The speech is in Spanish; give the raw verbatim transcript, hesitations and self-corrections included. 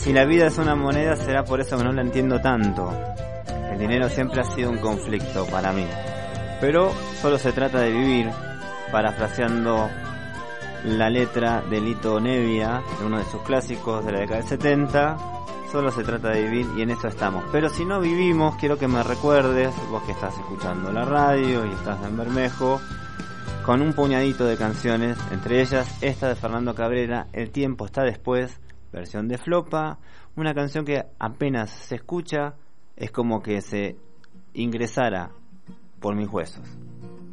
Y la vida es una moneda, será por eso que no la entiendo tanto. El dinero siempre ha sido un conflicto para mí. Pero solo se trata de vivir, parafraseando la letra de Lito Nevia, de uno de sus clásicos de la década del setenta. Solo se trata de vivir y en eso estamos. Pero si no vivimos, quiero que me recuerdes, vos que estás escuchando la radio y estás en Bermejo, con un puñadito de canciones, entre ellas esta de Fernando Cabrera, El tiempo está después, versión de Flopa, una canción que apenas se escucha, es como que se ingresara por mis huesos.